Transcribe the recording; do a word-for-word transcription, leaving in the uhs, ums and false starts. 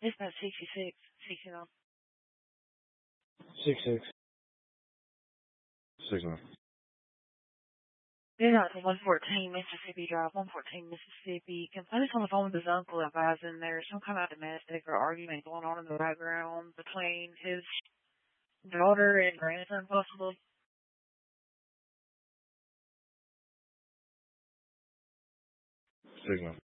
It's not sixty-six, sixty-nine. Six six. Six nine. They're not to one fourteen Mississippi Drive, one fourteen Mississippi. Complaints on the phone with his uncle advising there's some kind of domestic or argument going on in the background between his daughter and grandson, possibly. Six nine.